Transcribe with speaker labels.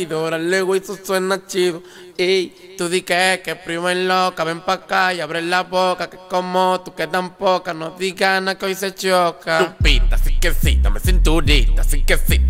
Speaker 1: Luego eso suena chido. Ey, tú di que primo es loca. Ven pa' acá y abre la boca. Que como tú que tan poca. No digas nada que hoy se choca.
Speaker 2: Lupita, sí que sí, dame cinturita, sí que sí.